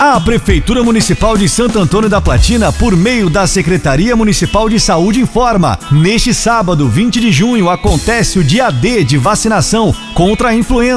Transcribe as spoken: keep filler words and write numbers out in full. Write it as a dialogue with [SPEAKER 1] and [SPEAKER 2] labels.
[SPEAKER 1] A Prefeitura Municipal de Santo Antônio da Platina, por meio da Secretaria Municipal de Saúde, informa: neste sábado, vinte de junho, acontece o dia D de vacinação contra a influenza.